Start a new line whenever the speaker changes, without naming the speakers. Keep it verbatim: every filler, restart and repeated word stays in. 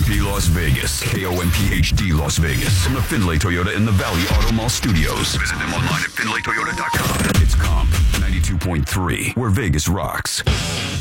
P Las Vegas. K O M P H D Las Vegas. From the Findlay Toyota in the Valley Auto Mall Studios. Visit them online at findlay toyota dot com. It's Comp ninety-two point three, where Vegas rocks.